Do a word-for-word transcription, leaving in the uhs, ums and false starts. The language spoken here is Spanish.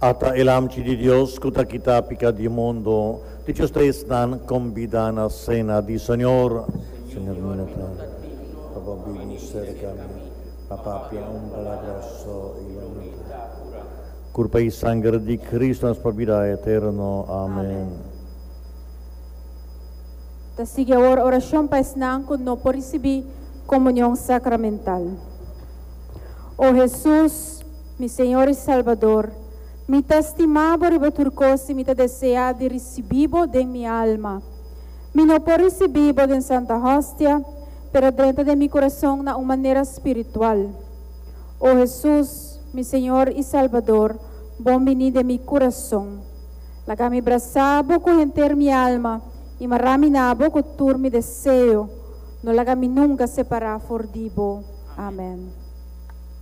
Ata ilamci di Dios, kuta kita pica di mundo, ti ustedes dan convidan a cena di Señor. Señor, minata, papabili cerca me, papapia un palabrazo y la mitad. Curpa y sangre di Cristo nos vida eterno. Amén. Ta sigue ahora oración para esnan con no por recibir comunión sacramental. Oh Jesús, mi Señor y Salvador, mi te estimaba y baturcosi, mi te desea de recibivo de mi alma. Mi no por recibivo de Santa Hostia, pero dentro de mi corazón na una manera espiritual. Oh Jesús, mi Señor y Salvador, bom venir de mi corazón. Laga mi brazabo con enter mi alma y maraminabo con tur mi deseo. No laga mi nunca separar fordibo. Amén.